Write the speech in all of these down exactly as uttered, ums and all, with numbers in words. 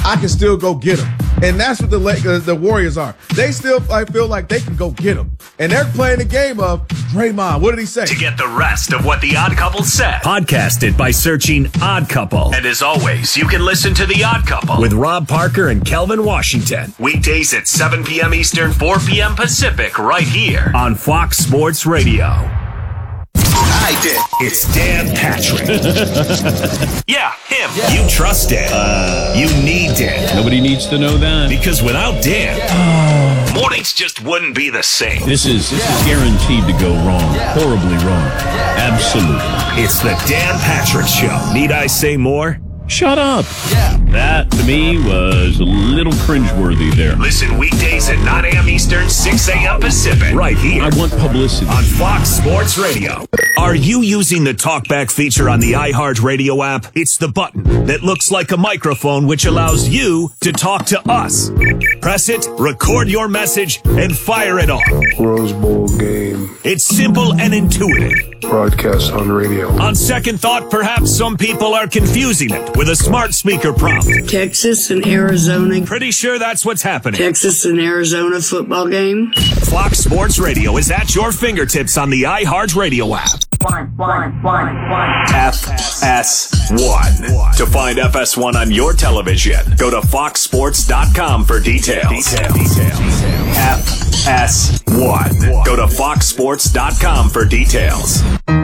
I can still go get him. And that's what the uh, the Warriors are. They still I feel like they can go get him. And they're playing the game of Draymond. What did he say? To get the rest of what The Odd Couple said, podcasted by searching Odd Couple. And as always, you can listen to The Odd Couple with Rob Parker and Kelvin Washington. Weekdays at seven p.m. Eastern, four p.m. Pacific, right here on Fox Sports Radio. I did. It's Dan Patrick. Yeah, him. Yeah. You trust Dan. Uh, you need Dan. Nobody needs to know that. Because without Dan, yeah. mornings just wouldn't be the same. This is this yeah. is guaranteed to go wrong. Yeah. Horribly wrong. Yeah. Absolutely. It's the Dan Patrick Show. Need I say more? Shut up. Yeah. That, to me, was a little cringeworthy there. Listen weekdays at nine a.m. Eastern, six a.m. Pacific. Right here. I want publicity. On Fox Sports Radio. Are you using the TalkBack feature on the iHeartRadio app? It's the button that looks like a microphone, which allows you to talk to us. Press it, record your message, and fire it off. Rose Bowl game. It's simple and intuitive. Broadcast on radio. On second thought, perhaps some people are confusing it with a smart speaker prompt. Texas and Arizona. Pretty sure that's what's happening. Texas and Arizona football game. Fox Sports Radio is at your fingertips on the iHeartRadio app. One, one, one, one. F S one. To find F S one on your television, go to fox sports dot com for details. Details. F S one. Go to fox sports dot com for details.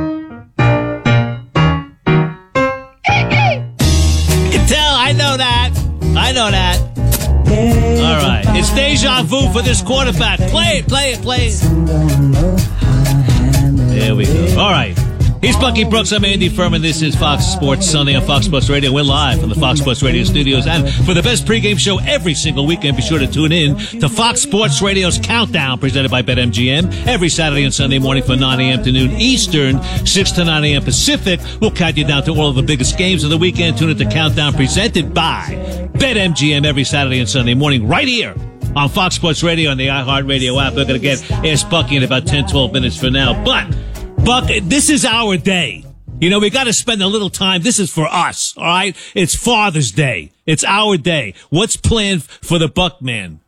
Tell, I know that. I know that. All right. It's deja vu for this quarterback. Play it, play it, play it. There we go. All right. He's Bucky Brooks. I'm Andy Furman. This is Fox Sports Sunday on Fox Sports Radio. We're live from the Fox Sports Radio studios. And for the best pregame show every single weekend, be sure to tune in to Fox Sports Radio's Countdown, presented by BetMGM. Every Saturday and Sunday morning from nine a.m. to noon Eastern, six to nine a.m. Pacific. We'll count you down to all of the biggest games of the weekend. Tune in to Countdown, presented by BetMGM every Saturday and Sunday morning right here on Fox Sports Radio and the iHeartRadio app. We're going to get Ask Bucky in about ten, twelve minutes from now. But Buck, this is our day. You know, we got to spend a little time. This is for us, all right? It's Father's Day. It's our day. What's planned for the Buck man?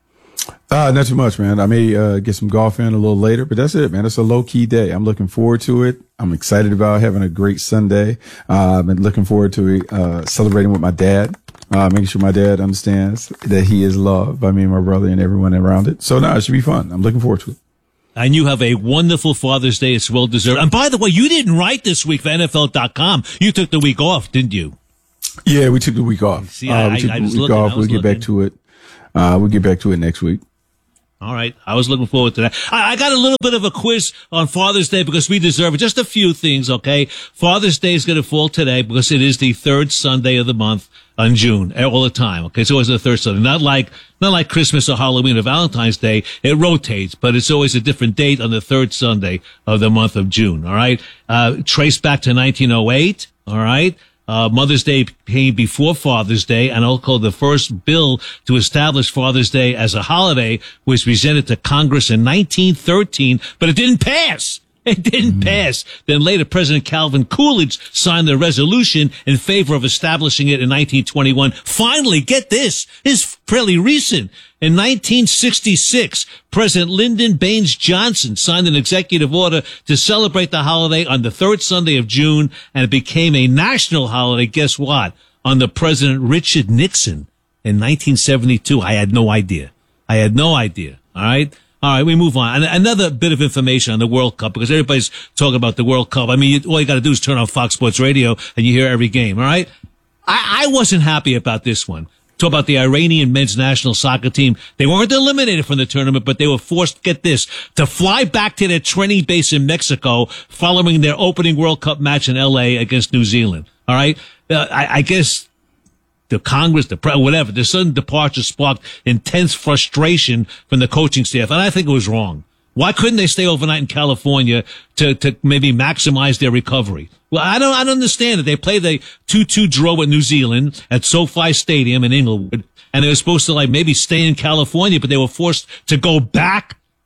Uh, not too much, man. I may uh, get some golf in a little later, but that's it, man. It's a low-key day. I'm looking forward to it. I'm excited about having a great Sunday. Uh, I've been looking forward to uh, celebrating with my dad, uh, making sure my dad understands that he is loved by me and my brother and everyone around it. So, no, it should be fun. I'm looking forward to it. And you have a wonderful Father's Day. It's well deserved. And by the way, you didn't write this week for N F L dot com. You took the week off, didn't you? Yeah, we took the week off. See, I, uh, we took I, I the was week looking, off. I was We'll get looking. back to it. Uh, we'll get back to it next week. All right. I was looking forward to that. I, I got a little bit of a quiz on Father's Day because we deserve it. Just a few things, okay? Father's Day is going to fall today because it is the third Sunday of the month on June, all the time. Okay, it's always the third Sunday. Not like, not like Christmas or Halloween or Valentine's Day. It rotates, but it's always a different date on the third Sunday of the month of June. All right. Uh, traced back to nineteen oh eight. All right. Uh, Mother's Day came before Father's Day, and also the first bill to establish Father's Day as a holiday was presented to Congress in nineteen thirteen, but it didn't pass. It didn't pass. Then later, President Calvin Coolidge signed the resolution in favor of establishing it in nineteen twenty-one. Finally, get this. This is fairly recent. In nineteen sixty-six, President Lyndon Baines Johnson signed an executive order to celebrate the holiday on the third Sunday of June, and it became a national holiday. Guess what? Under President Richard Nixon in nineteen seventy-two. I had no idea. I had no idea. All right. All right, we move on. And another bit of information on the World Cup, because everybody's talking about the World Cup. I mean, all you got to do is turn on Fox Sports Radio and you hear every game, all right? I, I wasn't happy about this one. Talk about the Iranian men's national soccer team. They weren't eliminated from the tournament, but they were forced, get this, to fly back to their training base in Mexico following their opening World Cup match in L A against New Zealand, all right? Uh, I, I guess the Congress, the pre- whatever, the sudden departure sparked intense frustration from the coaching staff, and I think it was wrong. Why couldn't they stay overnight in California to, to maybe maximize their recovery? Well, I don't, I don't understand it. They played the two two draw with New Zealand at SoFi Stadium in Inglewood, and they were supposed to like maybe stay in California, but they were forced to go back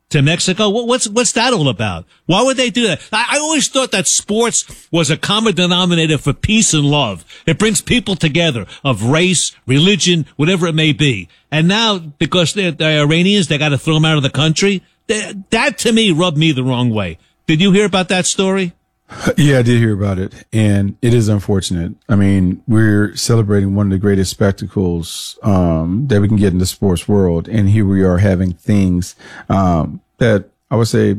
to Mexico? What, what's what's that all about? Why would they do that? I, I always thought that sports was a common denominator for peace and love. It brings people together of race, religion, whatever it may be. And now, because they're, they're Iranians, they got to throw them out of the country. That, that, to me, rubbed me the wrong way. Did you hear about that story? Yeah, I did hear about it, and it is unfortunate. I mean, we're celebrating one of the greatest spectacles um that we can get in the sports world, and here we are having things um that I would say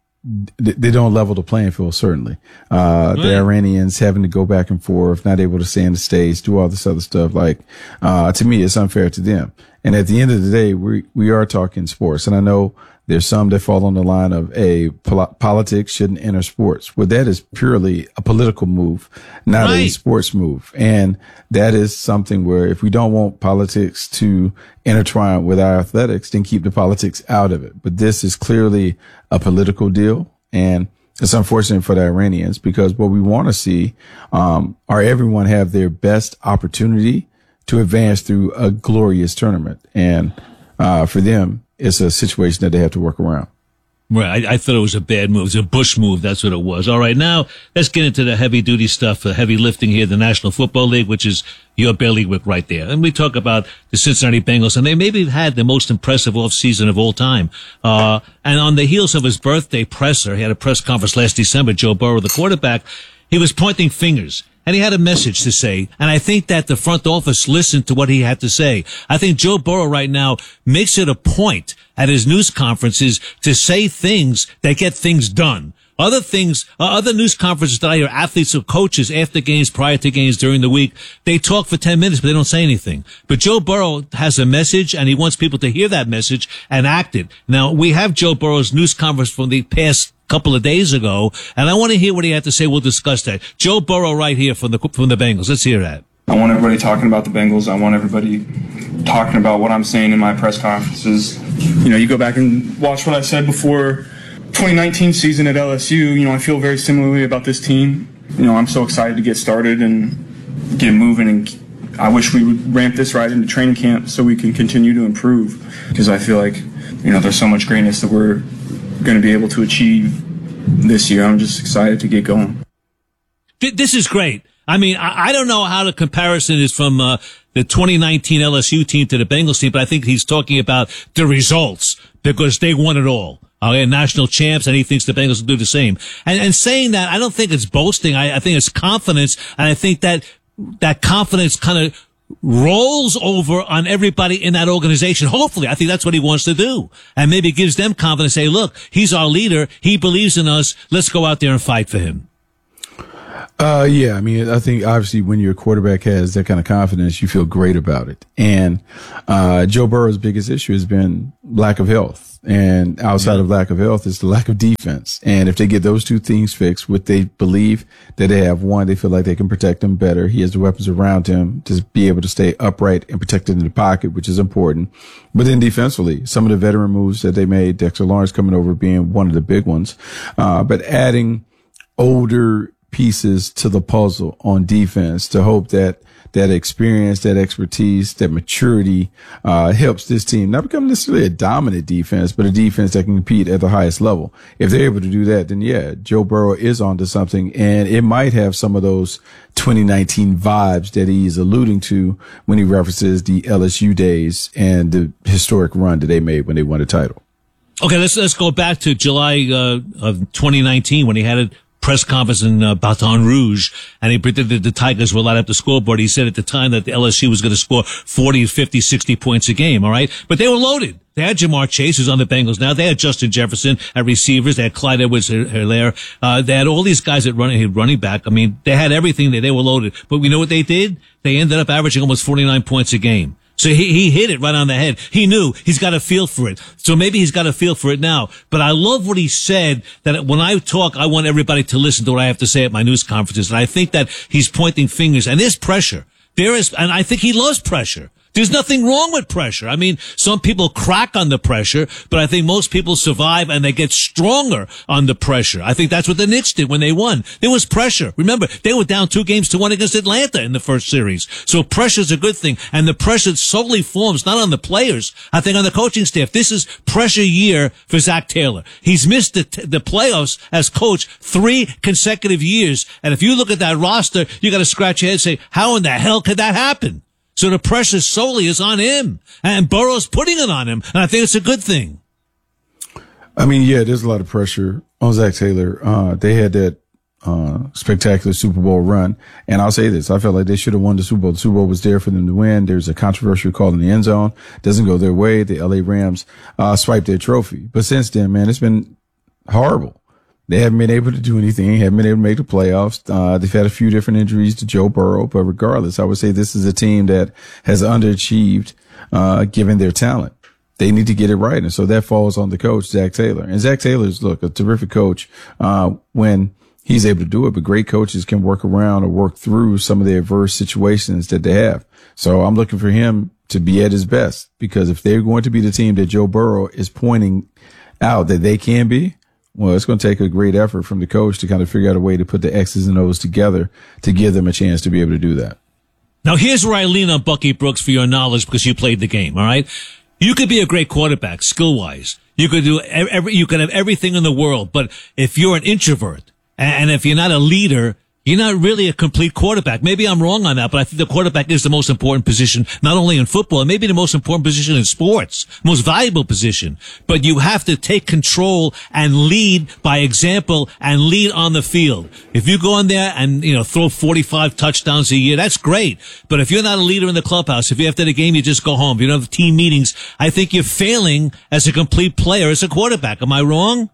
th- they don't level the playing field, certainly. Uh right. The Iranians having to go back and forth, not able to stay in the States, do all this other stuff. Like, uh to me, it's unfair to them. And at the end of the day, we we are talking sports, and I know there's some that fall on the line of a pol- politics shouldn't enter sports. Well, that is purely a political move, not right. a sports move. And that is something where if we don't want politics to intertwine with our athletics, then keep the politics out of it. But this is clearly a political deal. And it's unfortunate for the Iranians, because what we want to see, um, are everyone have their best opportunity to advance through a glorious tournament. And, uh, for them, it's a situation that they have to work around. Right. I, I thought it was a bad move. It was a Bush move. That's what it was. All right. Now let's get into the heavy duty stuff, the heavy lifting here, the National Football League, which is your bailiwick right there. And we talk about the Cincinnati Bengals, and they maybe had the most impressive offseason of all time. Uh, and on the heels of his birthday presser, he had a press conference last December, Joe Burrow, the quarterback, he was pointing fingers. And he had a message to say, and I think that the front office listened to what he had to say. I think Joe Burrow right now makes it a point at his news conferences to say things that get things done. Other things, uh, other news conferences that I hear athletes or coaches after games, prior to games, during the week, they talk for ten minutes, but they don't say anything. But Joe Burrow has a message, and he wants people to hear that message and act it. Now, we have Joe Burrow's news conference from the past couple of days ago, and I want to hear what he had to say. We'll discuss that. Joe Burrow right here from the from the Bengals. Let's hear that. I want everybody talking about the Bengals. I want everybody talking about what I'm saying in my press conferences. You know, you go back and watch what I said before twenty nineteen season at L S U. You know, I feel very similarly about this team. You know, I'm so excited to get started and get moving, and I wish we would ramp this right into training camp so we can continue to improve, because I feel like, you know, there's so much greatness that we're going to be able to achieve this year. I'm just excited to get going. This is great. I mean, I, I don't know how the comparison is from uh, the twenty nineteen L S U team to the Bengals team, but I think he's talking about the results, because they won it all. Uh, they're national champs, and he thinks the Bengals will do the same. And, and saying that, I don't think it's boasting. I, I think it's confidence, and I think that that confidence kind of rolls over on everybody in that organization. Hopefully, I think that's what he wants to do. And maybe gives them confidence, say, look, he's our leader. He believes in us. Let's go out there and fight for him. Uh, yeah, I mean, I think obviously when your quarterback has that kind of confidence, you feel great about it. And, uh, Joe Burrow's biggest issue has been lack of health. And outside yeah. of lack of health is the lack of defense. And if they get those two things fixed, what they believe that they have, one, they feel like they can protect him better. He has the weapons around him to be able to stay upright and protected in the pocket, which is important. But then defensively, some of the veteran moves that they made, Dexter Lawrence coming over being one of the big ones, uh, but adding older pieces to the puzzle on defense to hope that that experience, that expertise, that maturity uh helps this team not become necessarily a dominant defense, but a defense that can compete at the highest level. If they're able to do that, then yeah, Joe Burrow is onto something, and it might have some of those twenty nineteen vibes that he's alluding to when he references the L S U days and the historic run that they made when they won the title. Okay, let's let's go back to July uh, of twenty nineteen when he had a press conference in uh, Baton Rouge, and he predicted the Tigers will light up the scoreboard. He said at the time that the L S U was going to score forty, fifty, sixty points a game, all right? But they were loaded. They had Jamar Chase, who's on the Bengals now. They had Justin Jefferson at receivers. They had Clyde Edwards-Helaire. Uh, they had all these guys at running, running back. I mean, they had everything. They, they were loaded. But we know what they did? They ended up averaging almost forty-nine points a game. So he, he hit it right on the head. He knew he's got a feel for it. So maybe he's got a feel for it now. But I love what he said, that when I talk, I want everybody to listen to what I have to say at my news conferences. And I think that he's pointing fingers, and there's pressure. There is, and I think he loves pressure. There's nothing wrong with pressure. I mean, some people crack on the pressure, but I think most people survive and they get stronger under pressure. I think that's what the Knicks did when they won. There was pressure. Remember, they were down two games to one against Atlanta in the first series. So pressure's a good thing. And the pressure solely forms not on the players, I think on the coaching staff. This is pressure year for Zach Taylor. He's missed the, the playoffs as coach three consecutive years. And if you look at that roster, you got to scratch your head and say, how in the hell could that happen? So the pressure solely is on him, and Burrow's putting it on him, and I think it's a good thing. I mean, yeah, there's a lot of pressure on Zach Taylor. Uh, they had that uh, spectacular Super Bowl run, and I'll say this: I felt like they should have won the Super Bowl. The Super Bowl was there for them to win. There's a controversial call in the end zone. Doesn't go their way. The L A Rams uh, swiped their trophy, but since then, man, it's been horrible. They haven't been able to do anything, haven't been able to make the playoffs. Uh, they've had a few different injuries to Joe Burrow, but regardless, I would say this is a team that has underachieved, uh, given their talent. They need to get it right. And so that falls on the coach, Zach Taylor. And Zach Taylor's, look, a terrific coach, uh, when he's able to do it, but great coaches can work around or work through some of the adverse situations that they have. So I'm looking for him to be at his best, because if they're going to be the team that Joe Burrow is pointing out that they can be, well, it's going to take a great effort from the coach to kind of figure out a way to put the X's and O's together to give them a chance to be able to do that. Now, here's where I lean on Bucky Brooks for your knowledge, because you played the game, all right? You could be a great quarterback, skill-wise. You could do every, you could have everything in the world, but if you're an introvert and if you're not a leader, you're not really a complete quarterback. Maybe I'm wrong on that, but I think the quarterback is the most important position, not only in football, and maybe the most important position in sports, most valuable position. But you have to take control and lead by example and lead on the field. If you go in there and, you know, throw forty-five touchdowns a year, that's great. But if you're not a leader in the clubhouse, if you after the game you just go home, if you don't have team meetings, I think you're failing as a complete player, as a quarterback. Am I wrong?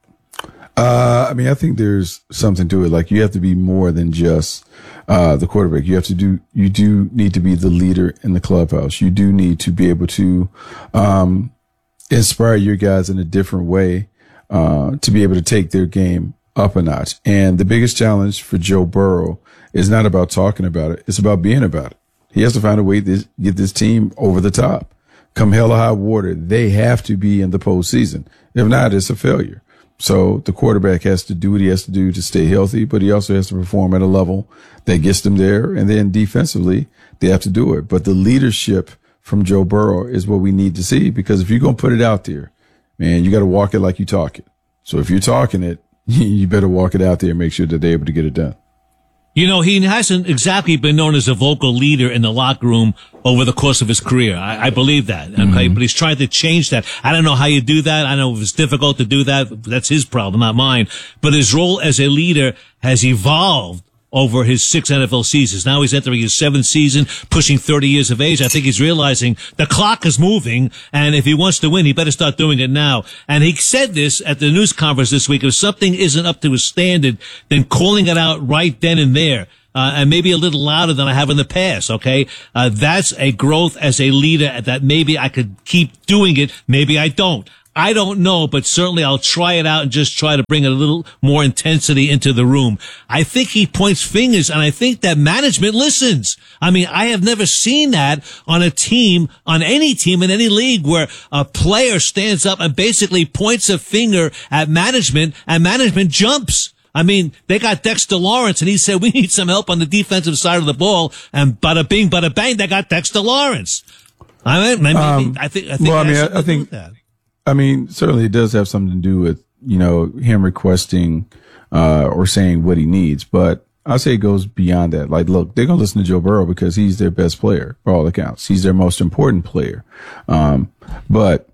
Uh, I mean, I think there's something to it. Like, you have to be more than just, uh, the quarterback. You have to do, you do need to be the leader in the clubhouse. You do need to be able to, um, inspire your guys in a different way, uh, to be able to take their game up a notch. And the biggest challenge for Joe Burrow is not about talking about it. It's about being about it. He has to find a way to get this team over the top. Come hell or high water, they have to be in the postseason. If not, it's a failure. So the quarterback has to do what he has to do to stay healthy, but he also has to perform at a level that gets them there. And then defensively, they have to do it. But the leadership from Joe Burrow is what we need to see, because if you're going to put it out there, man, you got to walk it like you talk it. So if you're talking it, you better walk it out there and make sure that they're able to get it done. You know, he hasn't exactly been known as a vocal leader in the locker room over the course of his career. I, I believe that. Okay? Mm-hmm. But he's trying to change that. I don't know how you do that. I know if it's difficult to do that. That's his problem, not mine. But his role as a leader has evolved over his six N F L seasons. Now he's entering his seventh season, pushing thirty years of age. I think he's realizing the clock is moving, and if he wants to win, he better start doing it now. And he said this at the news conference this week: if something isn't up to his standard, then calling it out right then and there. Uh, and maybe a little louder than I have in the past, okay? Uh, that's a growth as a leader that maybe I could keep doing it, maybe I don't. I don't know, but certainly I'll try it out and just try to bring a little more intensity into the room. I think he points fingers, and I think that management listens. I mean, I have never seen that on a team, on any team in any league, where a player stands up and basically points a finger at management, and management jumps. I mean, they got Dexter Lawrence, and he said, we need some help on the defensive side of the ball, and bada bing, bada bang, they got Dexter Lawrence. I mean, maybe, um, I think, I think, well, I mean, I, I think, that. I mean, certainly it does have something to do with, you know, him requesting, uh, or saying what he needs, but I say it goes beyond that. Like, look, they're going to listen to Joe Burrow because he's their best player for all accounts. He's their most important player. Um, but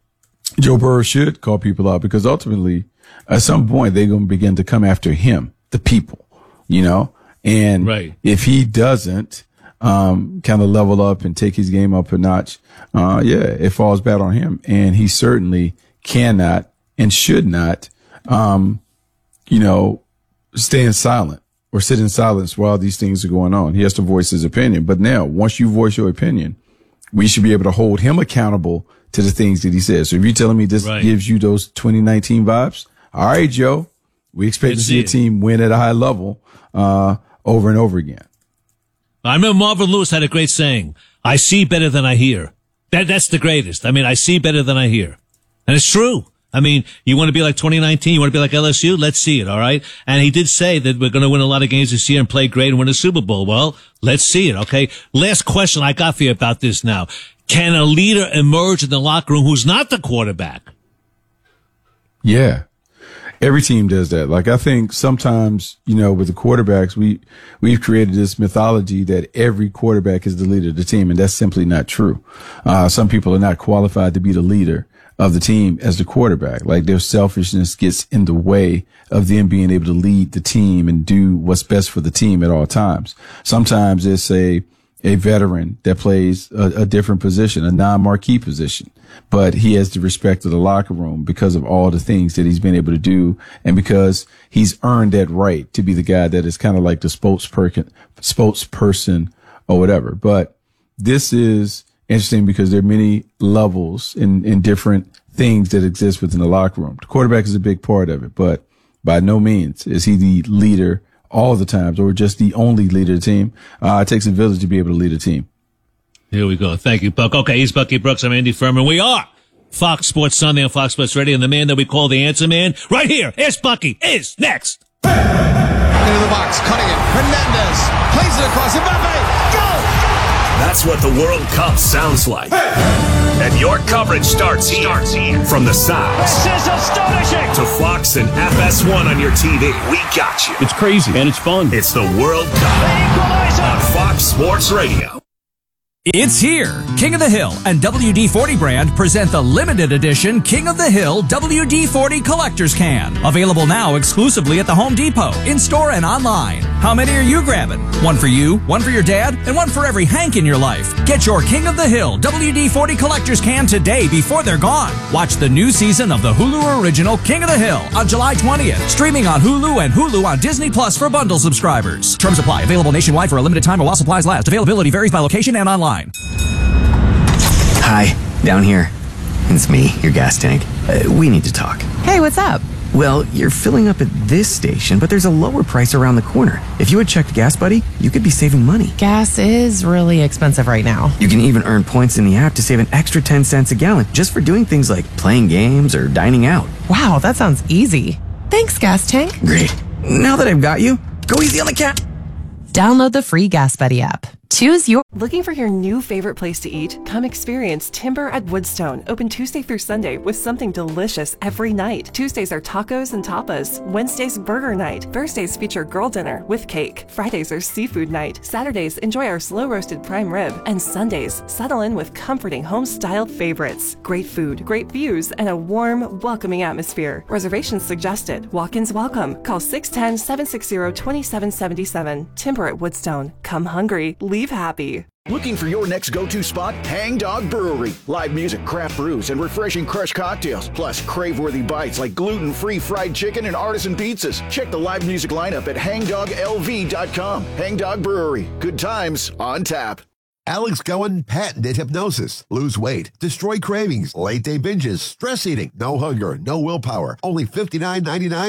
Joe Burrow should call people out, because ultimately, at some point, they're going to begin to come after him, the people, you know, and right. if he doesn't, um, kind of level up and take his game up a notch, uh, yeah, it falls bad on him. And he certainly cannot and should not, um, you know, stay in silent or sit in silence while these things are going on. He has to voice his opinion. But now, once you voice your opinion, we should be able to hold him accountable to the things that he says. So if you're telling me this right. gives you those twenty nineteen vibes, all right, Joe, we expect Let's to see a team win at a high level, uh, over and over again. I remember Marvin Lewis had a great saying. I see better than I hear. That That's the greatest. I mean, I see better than I hear. And it's true. I mean, you want to be like twenty nineteen? You want to be like L S U? Let's see it, all right? And he did say that we're going to win a lot of games this year and play great and win a Super Bowl. Well, let's see it, okay? Last question I got for you about this now. Can a leader emerge in the locker room who's not the quarterback? Yeah. Every team does that. Like, I think sometimes, you know, with the quarterbacks, we, we've created this mythology that every quarterback is the leader of the team, and that's simply not true. Uh, some people are not qualified to be the leader of the team as the quarterback. Like, their selfishness gets in the way of them being able to lead the team and do what's best for the team at all times. Sometimes it's a, a veteran that plays a, a different position, a non-marquee position, but he has the respect of the locker room because of all the things that he's been able to do and because he's earned that right to be the guy that is kind of like the spokesperson, spokesperson or whatever. But this is interesting because there are many levels in, in different things that exist within the locker room. The quarterback is a big part of it, but by no means is he the leader all the times or just the only leader of the team. Uh, it takes a village to be able to lead a team. Here we go. Thank you, Buck. Okay, he's Bucky Brooks. I'm Andy Furman. We are Fox Sports Sunday on Fox Sports Radio, and the man that we call the Answer Man right here, Ask Bucky, is next. Into the box, cutting it. Hernandez plays it across. Mbappe, go! That's what the World Cup sounds like. And your coverage starts here. Starts here. From the sound. This is astonishing. To Fox and F S one on your T V. We got you. It's crazy and it's fun. It's the World Cup on Fox Sports Radio. It's here. King of the Hill and W D forty brand present the limited edition King of the Hill W D forty Collector's Can. Available now exclusively at the Home Depot, in-store and online. How many are you grabbing? One for you, one for your dad, and one for every Hank in your life. Get your King of the Hill W D forty Collector's Can today before they're gone. Watch the new season of the Hulu original King of the Hill on July twentieth. Streaming on Hulu and Hulu on Disney Plus for bundle subscribers. Terms apply. Available nationwide for a limited time or while supplies last. Availability varies by location and online. Hi, down here. It's me, your gas tank. Uh, we need to talk. Hey, what's up? Well, you're filling up at this station, but there's a lower price around the corner. If you had checked Gas Buddy, you could be saving money. Gas is really expensive right now. You can even earn points in the app to save an extra ten cents a gallon just for doing things like playing games or dining out. Wow, that sounds easy. Thanks, Gas Tank. Great. Now that I've got you, go easy on the cat. Download the free Gas Buddy app. Choose your... Looking for your new favorite place to eat? Come experience Timber at Woodstone, open Tuesday through Sunday with something delicious every night. Tuesdays are tacos and tapas. Wednesdays, burger night. Thursdays feature girl dinner with cake. Fridays are seafood night. Saturdays, enjoy our slow-roasted prime rib. And Sundays, settle in with comforting home-style favorites. Great food, great views, and a warm, welcoming atmosphere. Reservations suggested. Walk-ins welcome. Call six one zero, seven six zero, two seven seven seven. Timber at Woodstone. Come hungry. Leave happy. Looking for your next go-to spot? Hang Dog Brewery. Live music, craft brews, and refreshing crushed cocktails. Plus, crave-worthy bites like gluten-free fried chicken and artisan pizzas. Check the live music lineup at hang dog L V dot com. Hang Dog Brewery. Good times on tap. Alex Cohen patented hypnosis. Lose weight, destroy cravings, late-day binges, stress eating, no hunger, no willpower. Only fifty-nine ninety-nine.